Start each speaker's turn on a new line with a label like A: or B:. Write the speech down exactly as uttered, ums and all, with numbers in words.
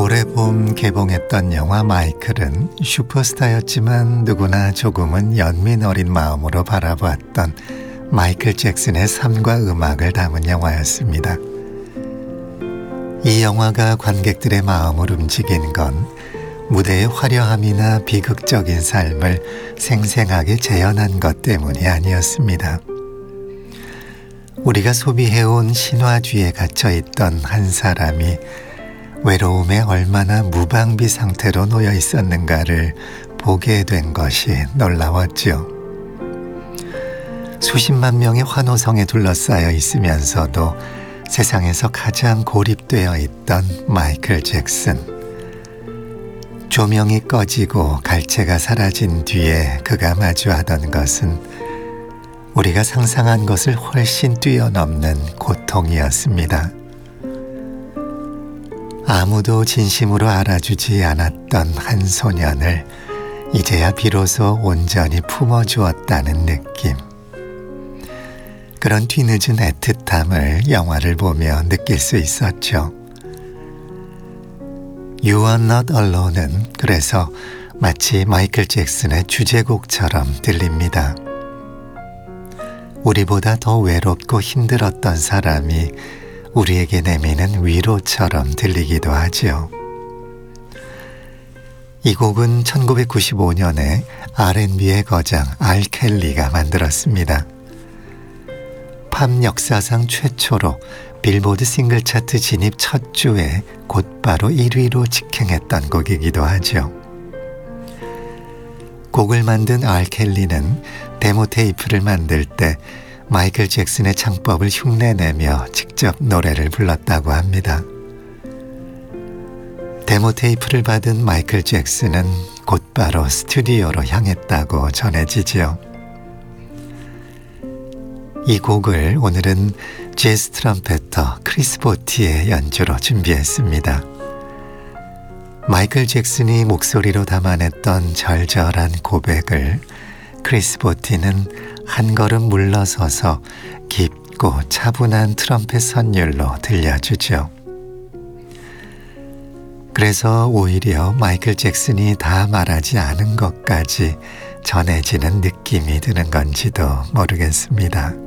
A: 올해 봄 개봉했던 영화 마이클은 슈퍼스타였지만 누구나 조금은 연민 어린 마음으로 바라보았던 마이클 잭슨의 삶과 음악을 담은 영화였습니다. 이 영화가 관객들의 마음을 움직인 건 무대의 화려함이나 비극적인 삶을 생생하게 재현한 것 때문이 아니었습니다. 우리가 소비해온 신화 뒤에 갇혀있던 한 사람이 외로움에 얼마나 무방비 상태로 놓여 있었는가를 보게 된 것이 놀라웠죠. 수십만 명의 환호성에 둘러싸여 있으면서도 세상에서 가장 고립되어 있던 마이클 잭슨. 조명이 꺼지고 갈채가 사라진 뒤에 그가 마주하던 것은 우리가 상상한 것을 훨씬 뛰어넘는 고통이었습니다. 아무도 진심으로 알아주지 않았던 한 소년을 이제야 비로소 온전히 품어주었다는 느낌. 그런 뒤늦은 애틋함을 영화를 보며 느낄 수 있었죠. You are not alone은 그래서 마치 마이클 잭슨의 주제곡처럼 들립니다. 우리보다 더 외롭고 힘들었던 사람이 우리에게 내미는 위로처럼 들리기도 하죠. 이 곡은 천구백구십오 년에 알앤비의 거장 알 켈리가 만들었습니다. 팝 역사상 최초로 빌보드 싱글 차트 진입 첫 주에 곧바로 일 위로 직행했던 곡이기도 하죠. 곡을 만든 알 켈리는 데모 테이프를 만들 때 마이클 잭슨의 창법을 흉내내며 직접 노래를 불렀다고 합니다. 데모 테이프를 받은 마이클 잭슨은 곧바로 스튜디오로 향했다고 전해지죠. 이 곡을 오늘은 재즈 트럼펫터 크리스 보티의 연주로 준비했습니다. 마이클 잭슨이 목소리로 담아냈던 절절한 고백을 크리스 보티는 한 걸음 물러서서 깊고 차분한 트럼펫 선율로 들려주죠. 그래서 오히려 마이클 잭슨이 다 말하지 않은 것까지 전해지는 느낌이 드는 건지도 모르겠습니다.